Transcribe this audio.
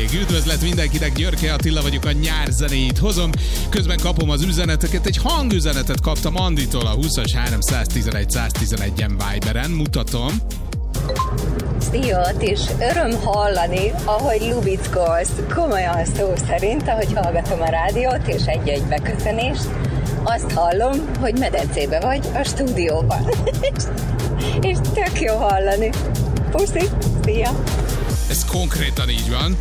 még. Üdvözlet mindenkinek, Györke Attila vagyok, a nyárzenét hozom. Közben kapom az üzeneteket, egy hangüzenetet kaptam Anditól a 20-as 311 111-en Viberen, mutatom. Szia, és öröm hallani, ahogy lubickolsz, komolyan szó szerint, ahogy hallgatom a rádiót és egy-egy beköszönést, azt hallom, hogy medencébe vagy a stúdióban. és tök jó hallani. Puszi, szia! Ez konkrétan így van.